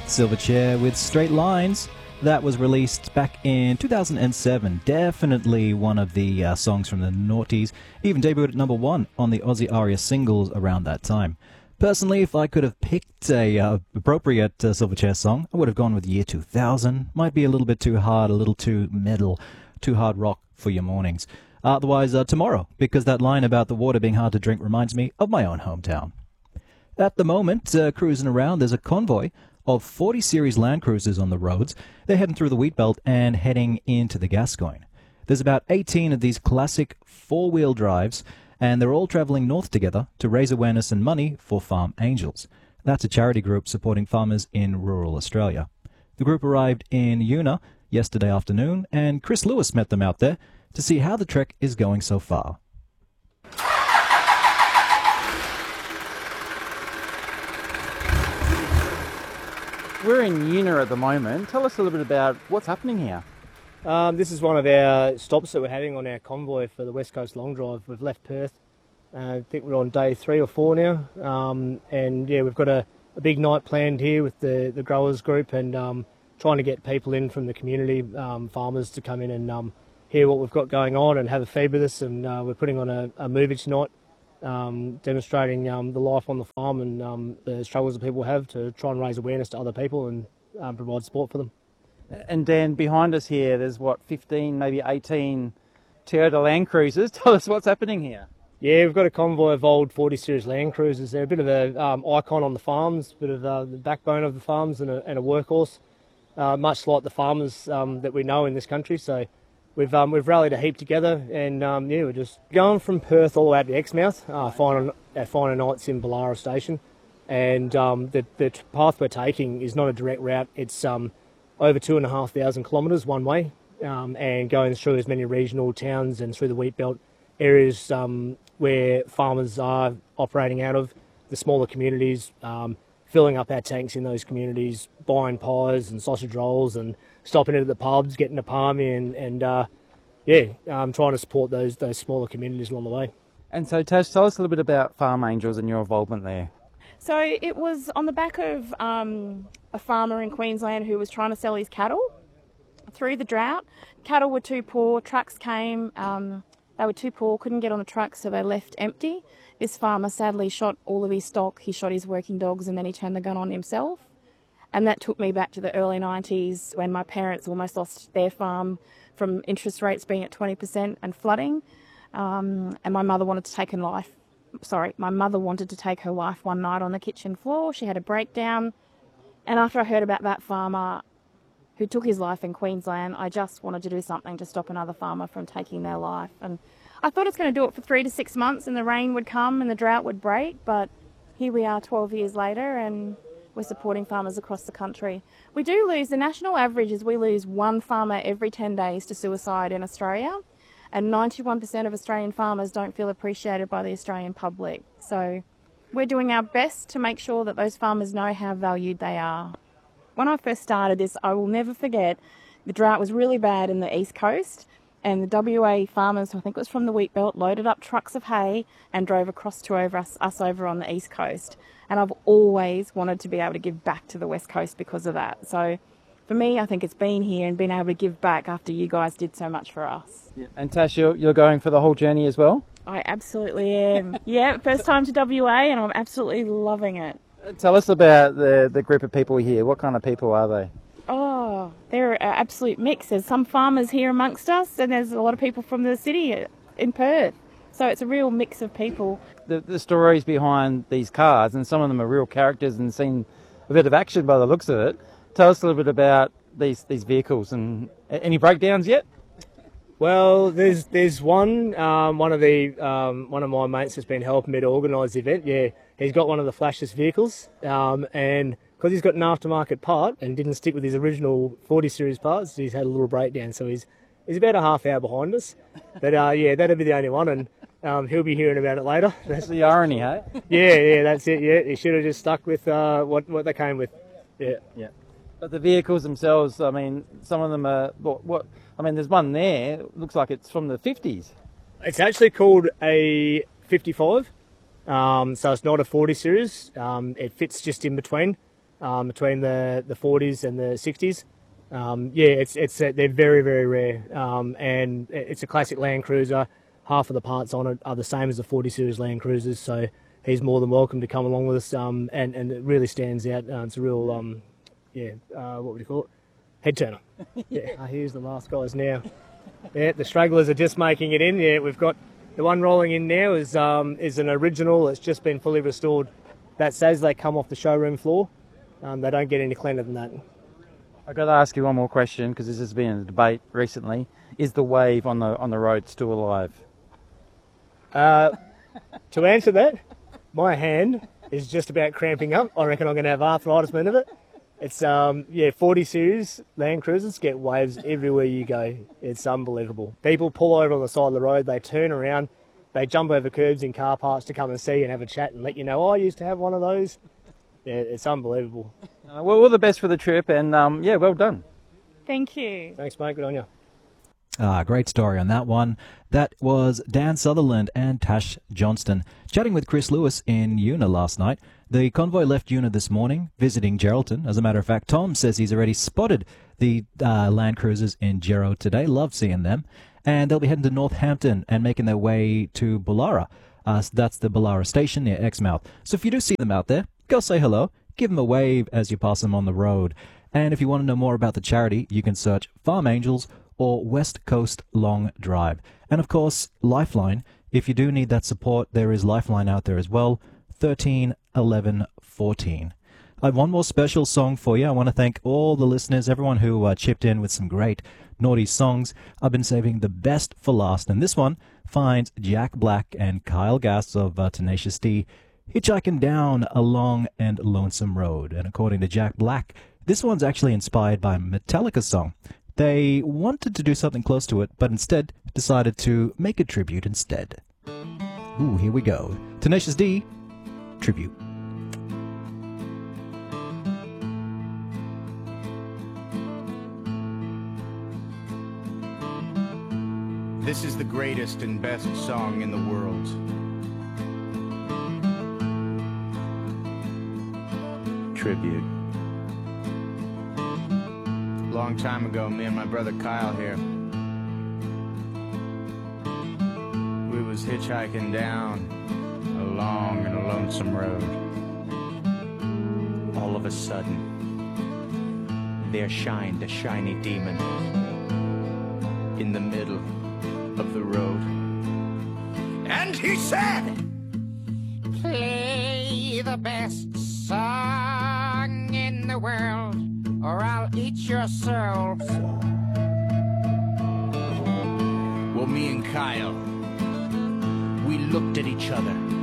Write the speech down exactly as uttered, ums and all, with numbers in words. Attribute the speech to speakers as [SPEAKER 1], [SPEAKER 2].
[SPEAKER 1] Silverchair with Straight Lines. That was released back in two thousand seven. Definitely one of the uh, songs from the noughties. Even debuted at number one on the Aussie Aria singles around that time. Personally, if I could have picked a uh, appropriate uh, Silverchair song, I would have gone with Year two thousand. Might be a little bit too hard, a little too metal, too hard rock for your mornings. Otherwise, uh, Tomorrow, because that line about the water being hard to drink reminds me of my own hometown. At the moment, uh, cruising around, there's a convoy of forty series Land Cruisers on the roads. They're heading through the wheat belt and heading into the Gascoyne. There's about eighteen of these classic four-wheel drives, and they're all travelling north together to raise awareness and money for Farm Angels. That's a charity group supporting farmers in rural Australia. The group arrived in Una yesterday afternoon, and Chris Lewis met them out there to see how the trek is going so far.
[SPEAKER 2] We're in Una at the moment. Tell us a little bit about what's happening here.
[SPEAKER 3] Um, this is one of our stops that we're having on our convoy for the West Coast Long Drive. We've left Perth. Uh, I think we're on day three or four now. Um, and yeah, we've got a, a big night planned here with the, the growers group and um, trying to get people in from the community, um, farmers to come in and um, hear what we've got going on and have a feed with us. And uh, we're putting on a, a movage night. Um, demonstrating um, the life on the farm and um, the struggles that people have to try and raise awareness to other people and um, provide support for them.
[SPEAKER 2] And Dan, behind us here, there's what, fifteen, maybe eighteen Toyota Land Cruisers. Tell us what's happening here.
[SPEAKER 3] Yeah, we've got a convoy of old forty series Land Cruisers. They're a bit of an um, icon on the farms, a bit of uh, the backbone of the farms and a, and a workhorse, uh, much like the farmers um, that we know in this country. So We've um, we've rallied a heap together, and um, yeah, we're just going from Perth all the way out to Exmouth, uh, final, our final nights in Ballara Station, and um, the the path we're taking is not a direct route. It's um, over two and a half thousand kilometres one way, um, and going through as many regional towns and through the wheat belt areas um, where farmers are operating out of, the smaller communities, um, filling up our tanks in those communities, buying pies and sausage rolls and stopping in at the pubs, getting a palmy and, and uh, yeah, um, trying to support those those smaller communities along the way.
[SPEAKER 2] And so, Tash, tell us a little bit about Farm Angels and your involvement there.
[SPEAKER 4] So it was on the back of um, a farmer in Queensland who was trying to sell his cattle through the drought. Cattle were too poor, trucks came, um, they were too poor, couldn't get on the truck, so they left empty. This farmer sadly shot all of his stock, he shot his working dogs, and then he turned the gun on himself. And that took me back to the early nineties when my parents almost lost their farm from interest rates being at twenty percent and flooding. Um, and my mother wanted to take her life. Sorry, my mother wanted to take her life one night on the kitchen floor. She had a breakdown. And after I heard about that farmer who took his life in Queensland, I just wanted to do something to stop another farmer from taking their life. And I thought I was going to do it for three to six months and the rain would come and the drought would break. But here we are twelve years later and we're supporting farmers across the country. We do lose, the national average is we lose one farmer every ten days to suicide in Australia, and ninety-one percent of Australian farmers don't feel appreciated by the Australian public. So we're doing our best to make sure that those farmers know how valued they are. When I first started this, I will never forget, the drought was really bad in the East Coast, and the W A farmers, I think it was from the wheat belt, loaded up trucks of hay and drove across to over us, us over on the East Coast. And I've always wanted to be able to give back to the West Coast because of that. So for me, I think it's been here and being able to give back after you guys did so much for us.
[SPEAKER 2] Yeah. And Tash, you're, you're going for the whole journey as well?
[SPEAKER 4] I absolutely am. Yeah, first time to W A and I'm absolutely loving it.
[SPEAKER 2] Tell us about the, the group of people here. What kind of people are they?
[SPEAKER 4] Oh, they're an absolute mix. There's some farmers here amongst us and there's a lot of people from the city in Perth. So it's a real mix of people.
[SPEAKER 2] The, the stories behind these cars, and some of them are real characters and seen a bit of action by the looks of it. Tell us a little bit about these these vehicles and any breakdowns yet?
[SPEAKER 3] Well, there's there's one um, one of the um, one of my mates has been helping me to organise the event. Yeah, he's got one of the flashless vehicles, um, and because he's got an aftermarket part and didn't stick with his original forty series parts, he's had a little breakdown. So he's he's about a half hour behind us. But uh, yeah, that'll be the only one, and um, he'll be hearing about it later.
[SPEAKER 2] That's the irony, hey?
[SPEAKER 3] Yeah, yeah, that's it. Yeah, he should have just stuck with uh, what what they came with. Yeah,
[SPEAKER 2] yeah. But the vehicles themselves, I mean, some of them are what? what I mean, there's one there. Looks like it's from the fifties.
[SPEAKER 3] It's actually called a fifty-five, um, so it's not a forty series. Um, it fits just in between. um, between the, the forties and the sixties. Um, yeah, it's it's uh, they're very very rare, um, and it's a classic Land Cruiser. Half of the parts on it are the same as the forty series Land Cruisers, so he's more than welcome to come along with us, um, and and it really stands out. Uh, it's a real um, yeah, uh, what would you call it? Head turner. Yeah, uh, here's the last guys now. Yeah, the stragglers are just making it in. Yeah, we've got the one rolling in now is um, is an original that's just been fully restored. That says they come off the showroom floor. Um, they don't get any cleaner than that.
[SPEAKER 2] I've got to ask you one more question because this has been a debate recently. Is the wave on the on the road still alive?
[SPEAKER 3] Uh, to answer that, my hand is just about cramping up. I reckon I'm going to have arthritis by the end of it. It's um yeah, forty series Land Cruisers get waves everywhere you go. It's unbelievable. People pull over on the side of the road, they turn around, they jump over curbs in car parks to come and see and have a chat and let you know, oh, I used to have one of those. Yeah, it's unbelievable.
[SPEAKER 2] Uh, well, all the best for the trip, and um, yeah, well done.
[SPEAKER 4] Thank you.
[SPEAKER 3] Thanks, mate. Good on you.
[SPEAKER 1] Ah, great story on that one. That was Dan Sutherland and Tash Johnston chatting with Chris Lewis in Una last night. The convoy left Una this morning, visiting Geraldton. As a matter of fact, Tom says he's already spotted the uh, Land Cruisers in Gero today. Love seeing them. And they'll be heading to Northampton and making their way to Bullara. Uh, so that's the Bullara station near Exmouth. So if you do see them out there, go say hello. Give them a wave as you pass them on the road. And if you want to know more about the charity, you can search Farm Angels or West Coast Long Drive. And of course, Lifeline. If you do need that support, there is Lifeline out there as well. thirteen eleven fourteen. I have one more special song for you. I want to thank all the listeners, everyone who uh, chipped in with some great naughty songs. I've been saving the best for last, and this one finds Jack Black and Kyle Gass of uh, Tenacious D hitchhiking down a long and lonesome road. And according to Jack Black, this one's actually inspired by a Metallica song. They wanted to do something close to it, but instead decided to make a tribute instead. Ooh, here we go. Tenacious D, Tribute.
[SPEAKER 5] This is the greatest and best song in the world. Tribute. Long time ago, me and my brother Kyle here, we was hitchhiking down a long and a lonesome road. All of a sudden, there shined a shiny demon in the middle of the road. And he said, "Play the best song in the world, or I'll eat your soul." Well, me and Kyle, we looked at each other